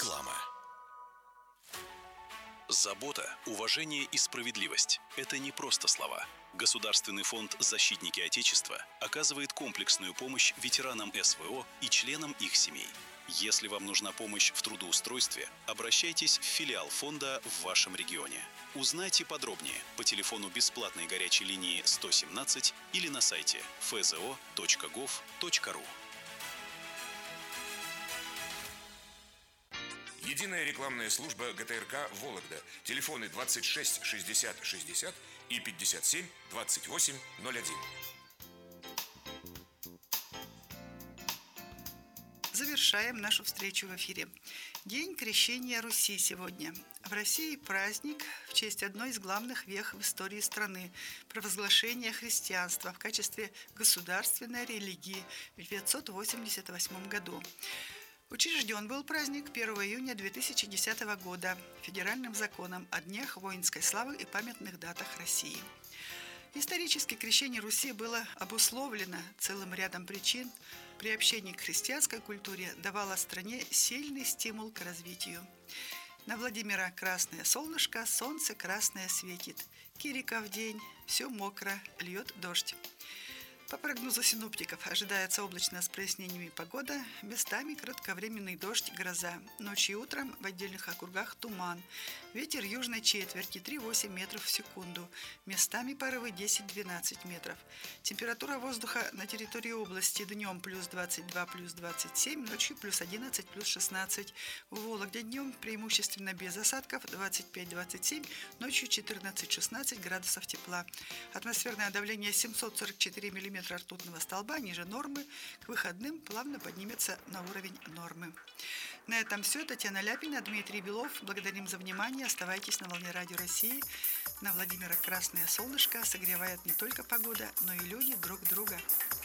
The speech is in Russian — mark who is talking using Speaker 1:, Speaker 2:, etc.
Speaker 1: Реклама. Забота, уважение и справедливость – это не просто слова. Государственный фонд «Защитники Отечества» оказывает комплексную помощь ветеранам СВО и членам их семей. Если вам нужна помощь в трудоустройстве, обращайтесь в филиал фонда в вашем регионе. Узнайте подробнее по телефону бесплатной горячей линии 117 или на сайте fzo.gov.ru.
Speaker 2: Единая рекламная служба ГТРК «Вологда». Телефоны 26 60 60 и 57 28 01.
Speaker 3: Завершаем нашу встречу в эфире. День крещения Руси сегодня. В России праздник в честь одной из главных вех в истории страны – провозглашения христианства в качестве государственной религии в 988 году. Учрежден был праздник 1 июня 2010 года федеральным законом о днях воинской славы и памятных датах России. Исторически крещение Руси было обусловлено целым рядом причин. Приобщение к христианской культуре давало стране сильный стимул к развитию. На Владимира красное солнышко, солнце красное светит. Кирика в день, все мокро, льет дождь. По прогнозу синоптиков ожидается облачно с прояснениями погода, местами кратковременный дождь и гроза. Ночью и утром в отдельных округах туман. Ветер южной четверти 3,8 метров в секунду. Местами порывы 10-12 метров. Температура воздуха на территории области днем плюс 22, плюс 27, ночью плюс 11, плюс 16. В Вологде днем преимущественно без осадков 25-27, ночью 14-16 градусов тепла. Атмосферное давление 744 миллиметра ртутного столба ниже нормы, к выходным плавно поднимется на уровень нормы. На этом все. Татьяна Ляпина, Дмитрий Белов. Благодарим за внимание. Оставайтесь на волне Радио России. На Владимира красное солнышко согревает не только погода, но и люди друг друга.